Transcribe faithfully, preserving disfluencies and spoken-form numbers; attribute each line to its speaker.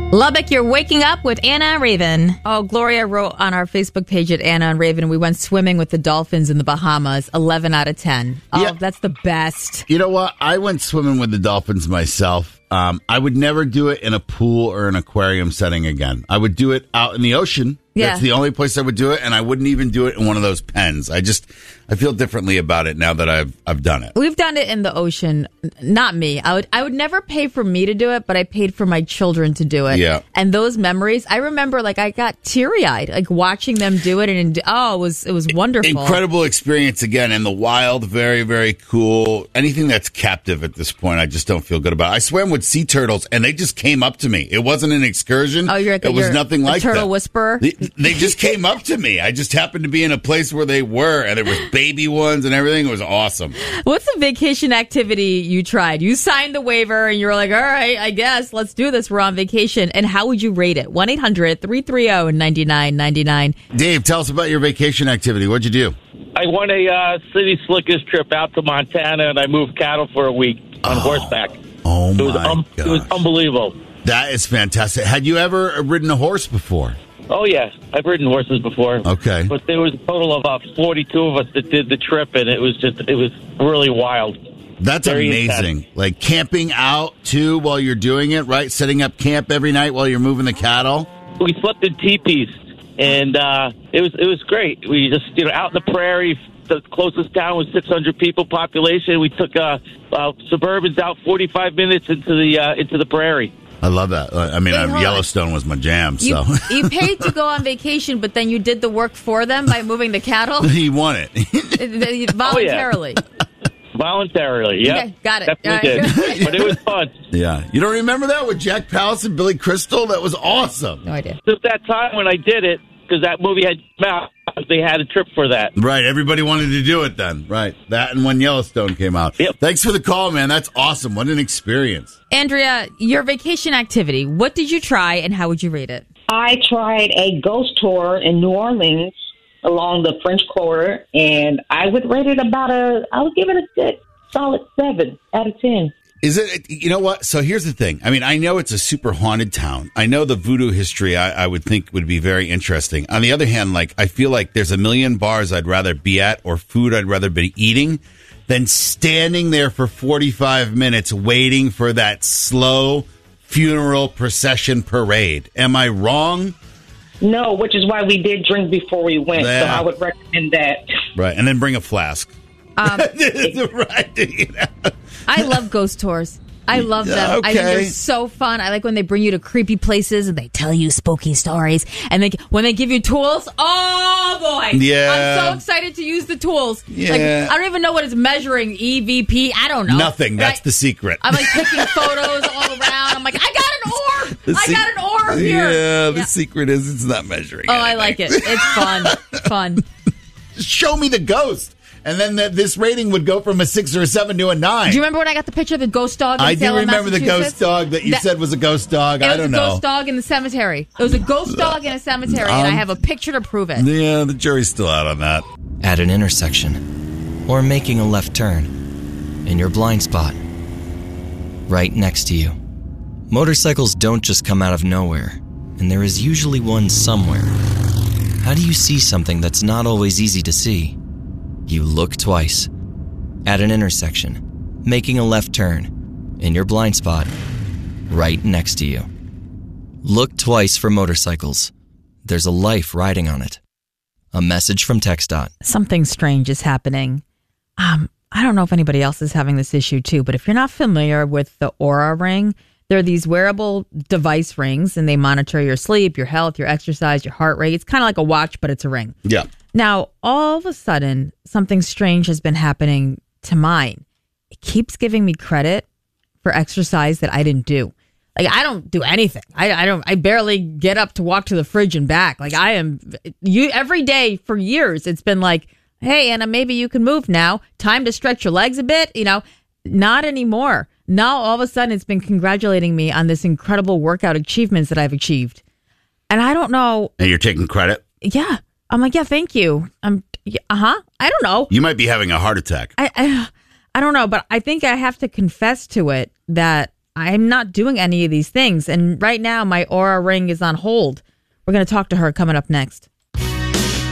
Speaker 1: Lubbock, you're waking up with Anna and Raven. Oh, Gloria wrote on our Facebook page at Anna and Raven, we went swimming with the dolphins in the Bahamas, eleven out of ten. Oh, yeah. That's the best.
Speaker 2: You know what? I went swimming with the dolphins myself. Um, I would never do it in a pool or an aquarium setting again. I would do it out in the ocean.
Speaker 1: Yeah.
Speaker 2: That's the only place I would do it, and I wouldn't even do it in one of those pens. I just, I feel differently about it now that I've I've done it.
Speaker 1: We've done it in the ocean. Not me. I would I would never pay for me to do it, but I paid for my children to do it.
Speaker 2: Yeah.
Speaker 1: And those memories, I remember, like I got teary eyed, like watching them do it, and oh, it was it was wonderful.
Speaker 2: Incredible experience again in the wild. Very very cool. Anything that's captive at this point, I just don't feel good about. I swam with sea turtles, and they just came up to me. It wasn't an excursion.
Speaker 1: Oh, you're like a,
Speaker 2: it was
Speaker 1: you're
Speaker 2: nothing
Speaker 1: a
Speaker 2: like
Speaker 1: turtle
Speaker 2: that.
Speaker 1: whisperer.
Speaker 2: They, they just came up to me. I just happened to be in a place where they were, and there was baby ones and everything. It was awesome.
Speaker 1: What's the vacation activity you tried? You signed the waiver, and you were like, all right, I guess, let's do this. We're on vacation. And how would you rate it? one eight hundred three three zero nine nine nine nine.
Speaker 2: Dave, tell us about your vacation activity. What'd you do?
Speaker 3: I won a uh, City Slickers trip out to Montana, and I moved cattle for a week on
Speaker 2: oh.
Speaker 3: horseback.
Speaker 2: Oh,
Speaker 3: it was,
Speaker 2: my
Speaker 3: um,
Speaker 2: gosh.
Speaker 3: It was unbelievable.
Speaker 2: That is fantastic. Had you ever ridden a horse before?
Speaker 3: Oh, yes. I've ridden horses before.
Speaker 2: Okay.
Speaker 3: But there was a total of about forty-two of us that did the trip, and it was just, it was really wild.
Speaker 2: That's
Speaker 3: Very
Speaker 2: amazing.
Speaker 3: intense.
Speaker 2: Like camping out, too, while you're doing it, right? Setting up camp every night while you're moving the cattle?
Speaker 3: We slept in teepees, and uh, it was it was great. We just, you know, out in the prairie. The closest town was six hundred people population. We took uh, uh, Suburbans out forty-five minutes into the uh, into the prairie.
Speaker 2: I love that. I mean,
Speaker 1: Wait,
Speaker 2: uh,
Speaker 1: hold
Speaker 2: Yellowstone was my jam,
Speaker 1: You,
Speaker 2: so.
Speaker 1: you paid to go on vacation, but then you did the work for them by moving the cattle?
Speaker 2: He won it.
Speaker 1: Voluntarily.
Speaker 3: Voluntarily, yeah.
Speaker 1: Okay, got it.
Speaker 3: Definitely
Speaker 1: All right.
Speaker 3: did. But it was fun.
Speaker 2: Yeah. You don't remember that with Jack Palance and Billy Crystal? That was awesome.
Speaker 1: No idea.
Speaker 3: Just that time when I did it, because that movie had come out, they had a trip for that.
Speaker 2: Right. Everybody wanted to do it then. Right. That and when Yellowstone came out.
Speaker 3: Yep.
Speaker 2: Thanks for the call, man. That's awesome. What an experience.
Speaker 1: Andrea, your vacation activity, what did you try and how would you rate it?
Speaker 4: I tried a ghost tour in New Orleans along the French Quarter, and I would rate it about a, I would give it a good solid seven out of ten.
Speaker 2: Is it, you know what? So here's the thing. I mean, I know it's a super haunted town. I know the voodoo history I, I would think would be very interesting. On the other hand, like, I feel like there's a million bars I'd rather be at or food I'd rather be eating than standing there for forty-five minutes waiting for that slow funeral procession parade. Am I wrong?
Speaker 4: No, which is why we did drink before we went,
Speaker 2: Yeah.
Speaker 4: so I would recommend that.
Speaker 2: Right. And then bring a flask.
Speaker 1: Um,
Speaker 2: right. You know?
Speaker 1: I love ghost tours. I love them. I think
Speaker 2: Okay.
Speaker 1: they're so fun. I like when they bring you to creepy places and they tell you spooky stories. And they, when they give you tools, oh boy.
Speaker 2: Yeah.
Speaker 1: I'm so excited to use the tools.
Speaker 2: Yeah.
Speaker 1: Like, I don't even know what it's measuring. E V P. I don't know.
Speaker 2: Nothing. That's
Speaker 1: I,
Speaker 2: the secret.
Speaker 1: I'm like taking photos all around. I'm like, I got an orb.
Speaker 2: The
Speaker 1: I
Speaker 2: se-
Speaker 1: got an orb here.
Speaker 2: Yeah, the
Speaker 1: Yeah.
Speaker 2: secret is it's not measuring.
Speaker 1: Oh, I like it. It's fun. Fun.
Speaker 2: Show me the ghost. And then the, this rating would go from a six or a seven to a nine.
Speaker 1: Do you remember when I got the picture of the ghost dog in
Speaker 2: I do
Speaker 1: Salem,
Speaker 2: remember the
Speaker 1: Massachusetts?
Speaker 2: ghost dog that you
Speaker 1: That-
Speaker 2: said was a ghost dog.
Speaker 1: It
Speaker 2: I
Speaker 1: was
Speaker 2: don't
Speaker 1: a
Speaker 2: know.
Speaker 1: ghost dog in the cemetery. It was a ghost dog in a cemetery, and I
Speaker 2: Um,
Speaker 1: have a picture to prove it.
Speaker 2: Yeah, the jury's still out on that.
Speaker 5: At an intersection, or making a left turn, in your blind spot, right next to you. Motorcycles don't just come out of nowhere, and there is usually one somewhere. How do you see something that's not always easy to see? You look twice. At an intersection, making a left turn, in your blind spot, right next to you. Look twice for motorcycles. There's a life riding on it. A message from TxDOT.
Speaker 1: Something strange is happening. Um, I don't know if anybody else is having this issue too, but if you're not familiar with the Oura Ring, they're these wearable device rings, and they monitor your sleep, your health, your exercise, your heart rate. It's kind of like a watch, but it's a ring.
Speaker 2: Yeah.
Speaker 1: Now, all of a sudden, something strange has been happening to mine. It keeps giving me credit for exercise that I didn't do. Like, I don't do anything. I, I don't. I barely get up to walk to the fridge and back. Like, I am. You every day for years. It's been like, hey, Anna, maybe you can move now. Time to stretch your legs a bit. You know, not anymore. Now, all of a sudden, it's been congratulating me on this incredible workout achievements that I've achieved, and I don't know.
Speaker 2: And you're taking credit?
Speaker 1: Yeah, I'm like, yeah, thank you. I'm. Uh huh. I don't know.
Speaker 2: You might be having a heart attack.
Speaker 1: I, I I don't know, but I think I have to confess to it that I'm not doing any of these things. And right now, my Aura Ring is on hold. We're going to talk to her coming up next.